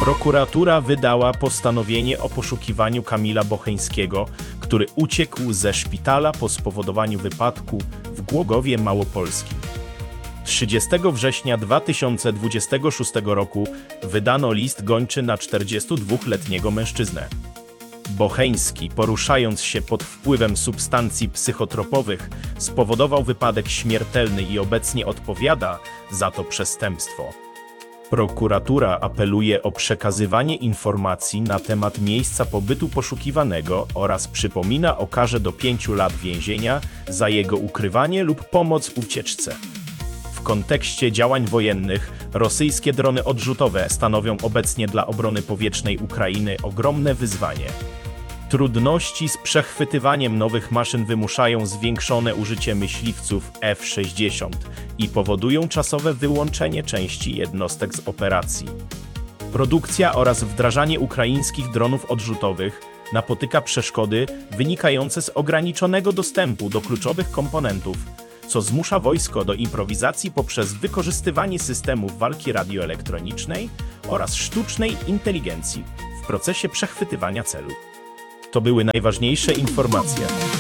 Prokuratura wydała postanowienie o poszukiwaniu Kamila Bocheńskiego, który uciekł ze szpitala po spowodowaniu wypadku w Głogowie Małopolskim. 30 września 2026 roku wydano list gończy na 42-letniego mężczyznę. Bocheński, poruszając się pod wpływem substancji psychotropowych, spowodował wypadek śmiertelny i obecnie odpowiada za to przestępstwo. Prokuratura apeluje o przekazywanie informacji na temat miejsca pobytu poszukiwanego oraz przypomina o karze do 5 lat więzienia za jego ukrywanie lub pomoc w ucieczce. W kontekście działań wojennych rosyjskie drony odrzutowe stanowią obecnie dla obrony powietrznej Ukrainy ogromne wyzwanie. Trudności z przechwytywaniem nowych maszyn wymuszają zwiększone użycie myśliwców F-60 i powodują czasowe wyłączenie części jednostek z operacji. Produkcja oraz wdrażanie ukraińskich dronów odrzutowych napotyka przeszkody wynikające z ograniczonego dostępu do kluczowych komponentów, co zmusza wojsko do improwizacji poprzez wykorzystywanie systemów walki radioelektronicznej oraz sztucznej inteligencji w procesie przechwytywania celu. To były najważniejsze informacje.